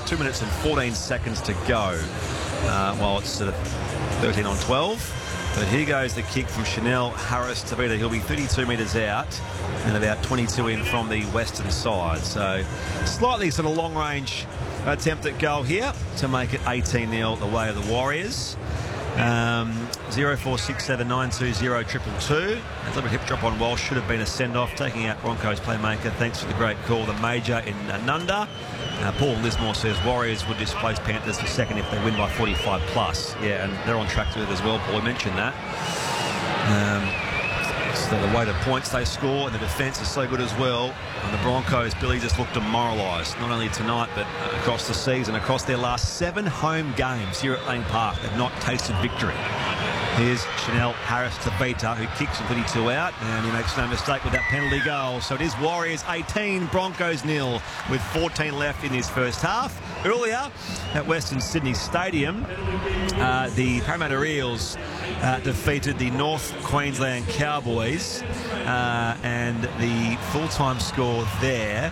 2 minutes and 14 seconds to go. While it's 13 on 12. But here goes the kick from Chanel Harris-Tavita. He'll be 32 metres out and about 22 in from the western side. So slightly sort of long-range attempt at goal here to make it 18-0 the way of the Warriors. 0467920222. A little bit hip drop on Walsh. Should have been a send-off, taking out Broncos playmaker. Thanks for the great call, the Major in Nunda. Paul Lismore says Warriors would displace Panthers for second if they win by 45 plus. Yeah, and they're on track to it as well. Paul mentioned that. So the way the points they score and the defence is so good as well. And the Broncos, Billy, just look demoralised, not only tonight but across the season, across their last 7 home games here at Lang Park. They've not tasted victory. Here's Chanel Harris-Tavita, who kicks from 32 out, and he makes no mistake with that penalty goal. So it is Warriors 18, Broncos 0, with 14 left in this first half. Earlier at Western Sydney Stadium, the Parramatta Eels defeated the North Queensland Cowboys, and the full-time score there,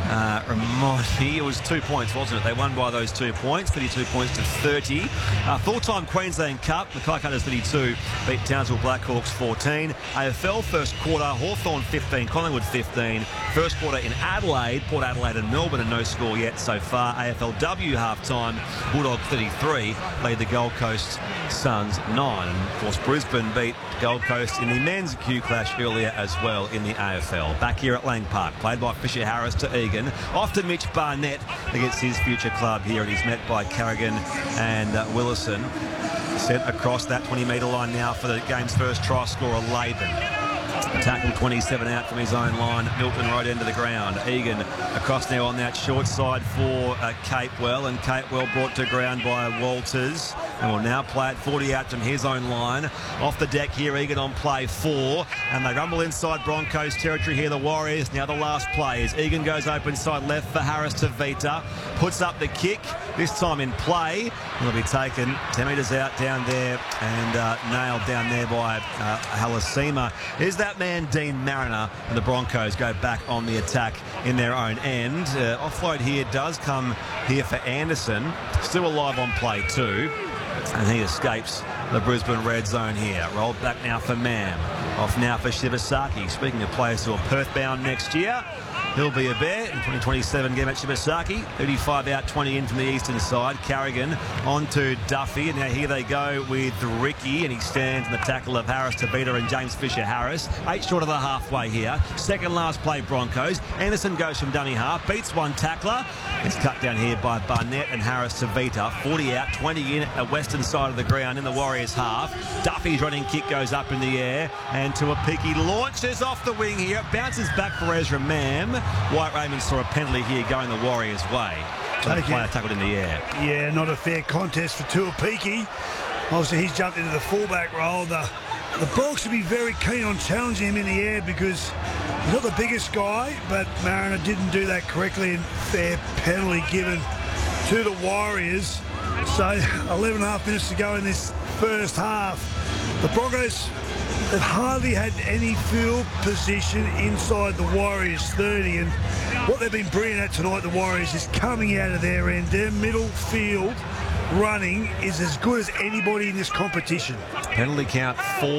remind me, it was 2 points, wasn't it? They won by those 2 points, 32 points to 30. Full-time Queensland Cup, Mackay Cutters 32, beat Townsville Blackhawks 14. AFL first quarter, Hawthorn 15, Collingwood 15. First quarter in Adelaide, Port Adelaide and Melbourne, and no score yet so far. AFLW half-time, Bulldog 33, lead the Gold Coast Suns 9. And of course, Brisbane beat Gold Coast in the men's Q Clash earlier as well in the AFL. Back here at Lang Park, played by Fisher Harris to Egan. Off to Mitch Barnett against his future club here, and he's met by Carrigan and Willison. Sent across that 20-metre line now for the game's first try scorer, Laban. Tackle 27 out from his own line. Milton right into the ground. Egan across now on that short side for Capewell, and Capewell brought to ground by Walters, and will now play it 40 out from his own line. Off the deck here, Egan on play 4, and they rumble inside Broncos territory here, the Warriors. Now the last play is Egan goes open side left for Harris-Tavita, puts up the kick, this time in play. It'll be taken 10 metres out down there and nailed down there by Halasima. Is that man Dean Mariner, and the Broncos go back on the attack in their own end. Offload here does come here for Anderson, still alive on play 2, and he escapes the Brisbane red zone here. Rolled back now for Mam, off now for Shibasaki. Speaking of players who are Perth bound next year, he'll be a Bear in 2027 game at Shibasaki. 35 out, 20 in from the eastern side. Carrigan on to Duffy, and now here they go with Ricky, and he stands in the tackle of Harris-Tavita and James Fisher-Harris. 8 short of the halfway here. Second last play Broncos. Anderson goes from dummy half, beats one tackler. It's cut down here by Barnett and Harris-Tavita. 40 out, 20 in at the western side of the ground in the Warriors half. Duffy's running kick goes up in the air, and Tuapiki launches off the wing here. Bounces back for Ezra Mam. White Raymond saw a penalty here going the Warriors' way. The player tackled in the air. Yeah, not a fair contest for Tuapiki. Obviously, he's jumped into the fullback role. The Bronx will be very keen on challenging him in the air because he's not the biggest guy, but Mariner didn't do that correctly, and fair penalty given to the Warriors. So 11.5 minutes to go in this first half. The Broncos have hardly had any field position inside the Warriors 30, and what they've been brilliant at tonight, the Warriors, is coming out of their end. Their middle field running is as good as anybody in this competition. Penalty count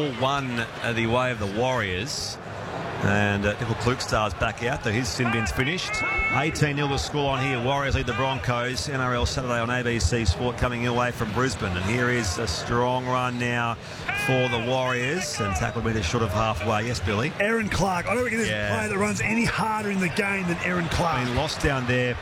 4-1 the way of the Warriors. And Nickel Klukstar's back out, though his sin bin's finished. 18-0 the score on here. Warriors lead the Broncos. NRL Saturday on ABC Sport coming away from Brisbane. And here is a strong run now for the Warriors. And tackle meter short of halfway. Yes, Billy? Aaron Clark. I don't reckon there's a player that runs any harder in the game than Aaron Clark. Been lost down there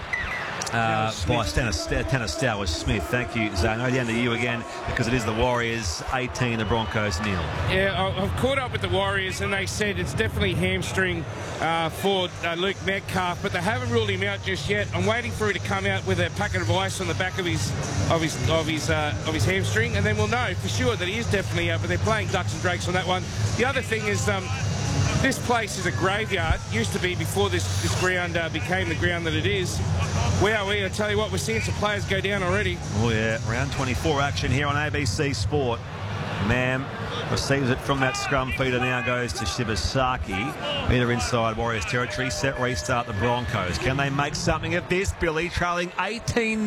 by Tanner Stowers Smith. Thank you, Zano. Down to you again, because it is the Warriors 18, the Broncos 0. Yeah, I've caught up with the Warriors, and they said it's definitely hamstring for Luke Metcalf, but they haven't ruled him out just yet. I'm waiting for him to come out with a packet of ice on the back of his hamstring, and then we'll know for sure that he is definitely out. But they're playing ducks and drakes on that one. The other thing is, this place is a graveyard. Used to be before this ground became the ground that it is. Wowee, I tell you what, we're seeing some players go down already. Oh yeah, round 24 action here on ABC Sport. Mam receives it from that scrum feeder, now goes to Shibasaki. Either inside Warriors territory, set restart the Broncos. Can they make something of this, Billy? Trailing 18